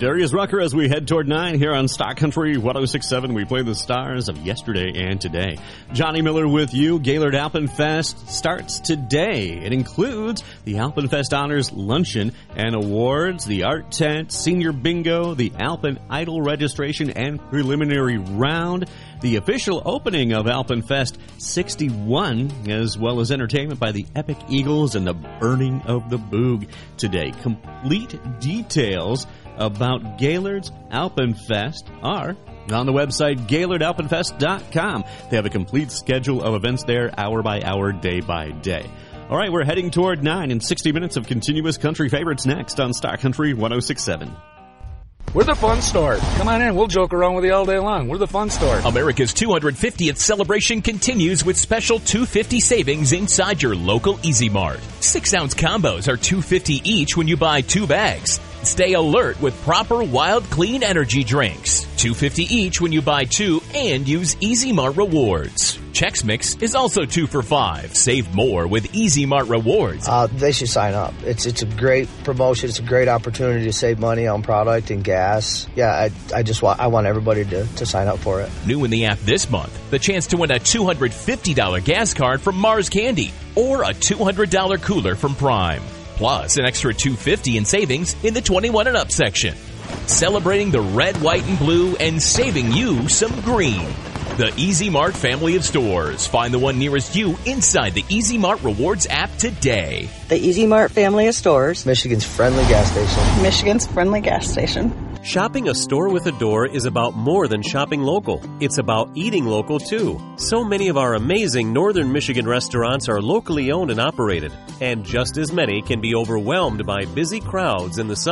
Darius Rucker as we head toward 9 here on Stock Country 106.7. We play the stars of yesterday and today. Johnny Miller with you. Gaylord Alpenfest starts today. It includes the Alpenfest Honors Luncheon and Awards, the Art Tent, Senior Bingo, the Alpen Idol registration and preliminary round, the official opening of Alpenfest 61, as well as entertainment by the Epic Eagles and the Burning of the Boog today. Complete details about Gaylord's Alpenfest are on the website GaylordAlpenfest.com. They have a complete schedule of events there, hour by hour, day by day. All right, we're heading toward 9 and 60 minutes of continuous country favorites next on Stock Country 106.7. We're the fun store. Come on in. We'll joke around with you all day long. We're the fun store. America's 250th celebration continues with special $2.50 savings inside your local Easy Mart. 6-ounce combos are $2.50 each when you buy 2 bags. Stay alert with proper Wild Clean energy drinks. $2.50 each when you buy 2 and use Easy Mart Rewards. Chex Mix is also 2 for $5. Save more with Easy Mart Rewards. They should sign up. It's a great promotion. It's a great opportunity to save money on product and gas. Yeah, I want everybody to sign up for it. New in the app this month, the chance to win a $250 gas card from Mars Candy or a $200 cooler from Prime. Plus, an extra $2.50 in savings in the 21 and up section. Celebrating the red, white, and blue and saving you some green. The Easy Mart family of stores. Find the one nearest you inside the Easy Mart Rewards app today. The Easy Mart family of stores. Michigan's friendly gas station. Michigan's friendly gas station. Shopping a store with a door is about more than shopping local. It's about eating local, too. So many of our amazing Northern Michigan restaurants are locally owned and operated, and just as many can be overwhelmed by busy crowds in the summer.